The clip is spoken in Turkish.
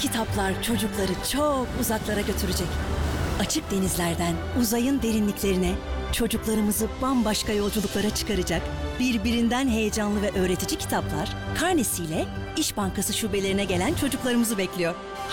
kitaplar çocukları çok uzaklara götürecek. Açık denizlerden uzayın derinliklerine çocuklarımızı bambaşka yolculuklara çıkaracak birbirinden heyecanlı ve öğretici kitaplar karnesiyle İş Bankası şubelerine gelen çocuklarımızı bekliyor.